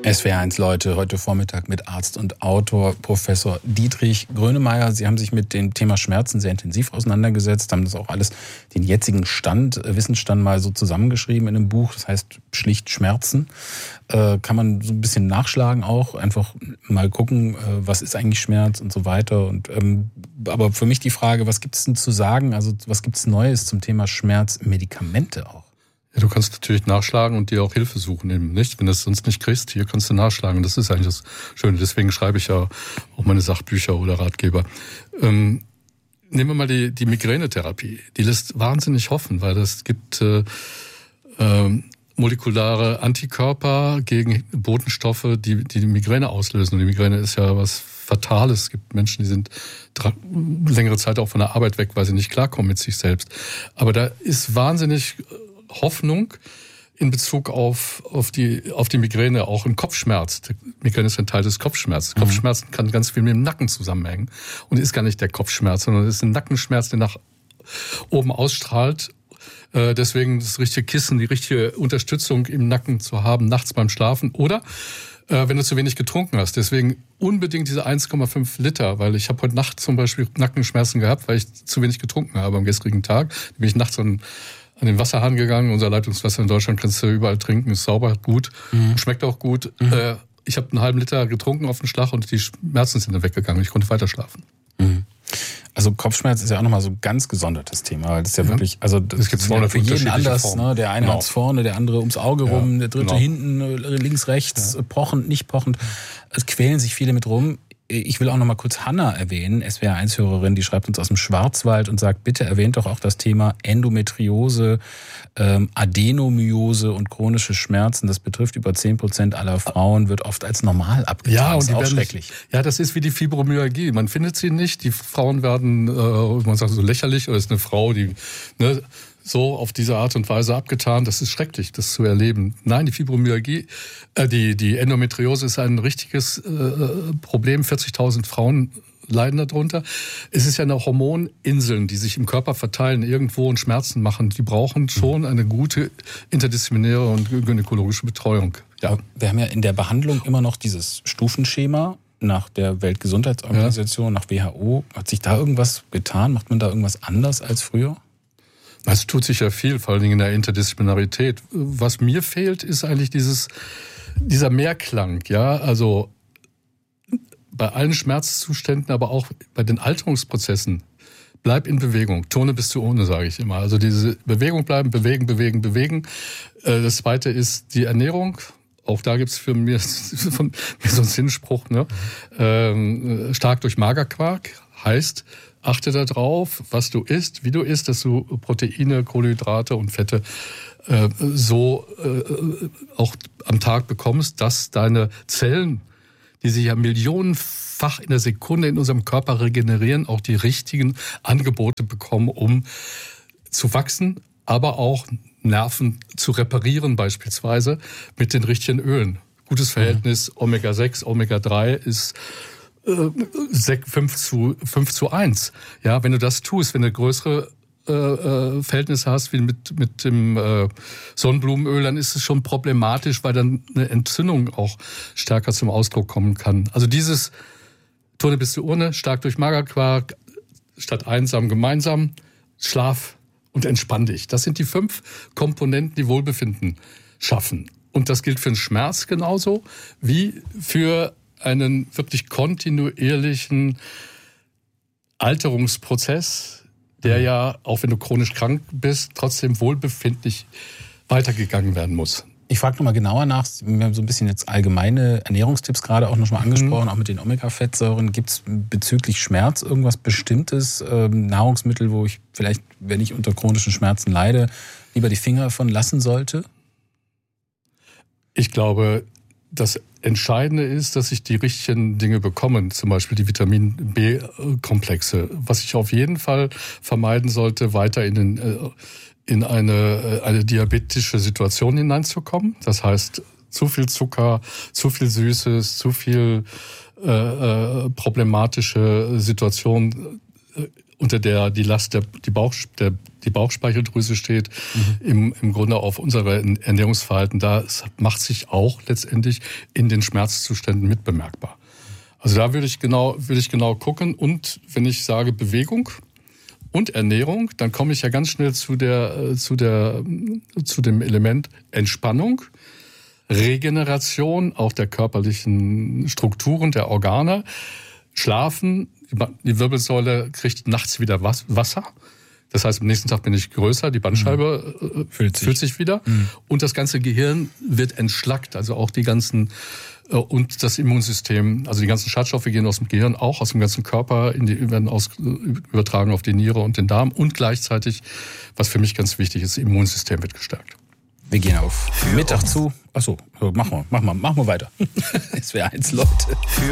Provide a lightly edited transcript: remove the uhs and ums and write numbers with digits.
SWR1 Leute, heute Vormittag mit Arzt und Autor Professor Dietrich Grönemeyer. Sie haben sich mit dem Thema Schmerzen sehr intensiv auseinandergesetzt, haben das auch alles, den jetzigen Wissensstand mal so zusammengeschrieben in einem Buch, das heißt schlicht Schmerzen. Kann man so ein bisschen nachschlagen auch, einfach mal gucken, was ist eigentlich Schmerz und so weiter. Und aber für mich die Frage, was gibt es denn zu sagen, also was gibt es Neues zum Thema Schmerz, Medikamente auch? Ja, du kannst natürlich nachschlagen und dir auch Hilfe suchen, eben nicht. Wenn du es sonst nicht kriegst, hier kannst du nachschlagen. Das ist eigentlich das Schöne. Deswegen schreibe ich ja auch meine Sachbücher oder Ratgeber. Nehmen wir mal die Migränetherapie. Die lässt wahnsinnig hoffen, weil es gibt molekulare Antikörper gegen Botenstoffe, die Migräne auslösen. Und die Migräne ist ja was Fatales. Es gibt Menschen, die sind längere Zeit auch von der Arbeit weg, weil sie nicht klarkommen mit sich selbst. Aber da ist wahnsinnig Hoffnung in Bezug auf die Migräne, auch im Kopfschmerz. Die Migräne ist ein Teil des Kopfschmerzes. Kopfschmerz kann ganz viel mit dem Nacken zusammenhängen und ist gar nicht der Kopfschmerz, sondern es ist ein Nackenschmerz, der nach oben ausstrahlt. Deswegen das richtige Kissen, die richtige Unterstützung im Nacken zu haben, nachts beim Schlafen oder wenn du zu wenig getrunken hast. Deswegen unbedingt diese 1,5 Liter, weil ich habe heute Nacht zum Beispiel Nackenschmerzen gehabt, weil ich zu wenig getrunken habe am gestrigen Tag. Da bin ich nachts an den Wasserhahn gegangen. Unser Leitungswasser in Deutschland kannst du überall trinken, ist sauber, gut, schmeckt auch gut. Ich habe einen halben Liter getrunken auf den Schlag und die Schmerzen sind dann weggegangen. Ich konnte weiter schlafen. Also Kopfschmerz ist ja auch nochmal so ein ganz gesondertes Thema, weil das ist ja wirklich, also das gibt ja für jeden anders. Ne? Der eine hat's vorne, der andere ums Auge rum, der dritte hinten, links, rechts, pochend, nicht pochend. Es quälen sich viele mit rum. Ich will auch noch mal kurz Hanna erwähnen, SWR1-Hörerin, die schreibt uns aus dem Schwarzwald und sagt, bitte erwähnt doch auch das Thema Endometriose, Adenomyose und chronische Schmerzen. Das betrifft über 10% aller Frauen, wird oft als normal abgetan. Ja, und das ist auch schrecklich. Ja, das ist wie die Fibromyalgie. Man findet sie nicht. Die Frauen werden, man sagt so lächerlich, oder ist eine Frau, die so auf diese Art und Weise abgetan. Das ist schrecklich, das zu erleben. Nein, die Fibromyalgie, die Endometriose ist ein richtiges Problem. 40.000 Frauen leiden darunter. Es ist ja eine Hormoninseln, die sich im Körper verteilen irgendwo und Schmerzen machen. Die brauchen schon eine gute interdisziplinäre und gynäkologische Betreuung. Ja. Wir haben ja in der Behandlung immer noch dieses Stufenschema nach der Weltgesundheitsorganisation, nach WHO. Hat sich da irgendwas getan? Macht man da irgendwas anders als früher? Es tut sich ja viel, vor allen Dingen in der Interdisziplinarität. Was mir fehlt, ist eigentlich dieser Mehrklang. Ja, also bei allen Schmerzzuständen, aber auch bei den Alterungsprozessen. Bleib in Bewegung. Turne bis zu ohne, sage ich immer. Also diese Bewegung bleiben, bewegen. Das Zweite ist die Ernährung. Auch da gibt's für mich so einen Sinnspruch. Stark durch Magerquark heißt, achte darauf, was du isst, wie du isst, dass du Proteine, Kohlenhydrate und Fette auch am Tag bekommst, dass deine Zellen, die sich ja millionenfach in der Sekunde in unserem Körper regenerieren, auch die richtigen Angebote bekommen, um zu wachsen, aber auch Nerven zu reparieren beispielsweise mit den richtigen Ölen. Gutes Verhältnis Omega-6, Omega-3 ist 5:1. Ja, wenn du das tust, wenn du größere Verhältnisse hast wie mit dem Sonnenblumenöl, dann ist es schon problematisch, weil dann eine Entzündung auch stärker zum Ausdruck kommen kann. Also dieses Turne bis zur Urne, stark durch Magerquark, statt einsam gemeinsam, Schlaf und entspann dich. Das sind die 5 Komponenten, die Wohlbefinden schaffen. Und das gilt für den Schmerz genauso wie für einen wirklich kontinuierlichen Alterungsprozess, der ja, auch wenn du chronisch krank bist, trotzdem wohlbefindlich weitergegangen werden muss. Ich frage nochmal genauer nach, wir haben so ein bisschen jetzt allgemeine Ernährungstipps gerade auch noch mal angesprochen, auch mit den Omega-Fettsäuren. Gibt es bezüglich Schmerz irgendwas Bestimmtes, Nahrungsmittel, wo ich vielleicht, wenn ich unter chronischen Schmerzen leide, lieber die Finger von lassen sollte? Ich glaube, das Entscheidende ist, dass ich die richtigen Dinge bekomme, zum Beispiel die Vitamin-B-Komplexe. Was ich auf jeden Fall vermeiden sollte, weiter in eine diabetische Situation hineinzukommen. Das heißt, zu viel Zucker, zu viel Süßes, zu viel problematische Situationen unter der die Last die Bauchspeicheldrüse steht, im Grunde auf unsere Ernährungsverhalten. Da macht sich auch letztendlich in den Schmerzzuständen mit bemerkbar. Also da würde ich genau gucken. Und wenn ich sage Bewegung und Ernährung, dann komme ich ja ganz schnell zu dem Element Entspannung, Regeneration auch der körperlichen Strukturen, der Organe, Schlafen. Die Wirbelsäule kriegt nachts wieder Wasser. Das heißt, am nächsten Tag bin ich größer, die Bandscheibe füllt sich wieder. Und das ganze Gehirn wird entschlackt. Also auch die ganzen, und das Immunsystem, also die ganzen Schadstoffe gehen aus dem Gehirn, auch aus dem ganzen Körper, werden übertragen auf die Niere und den Darm. Und gleichzeitig, was für mich ganz wichtig ist, das Immunsystem wird gestärkt. Wir gehen auf Mittag zu. Achso, machen wir weiter. Es wäre eins, Leute.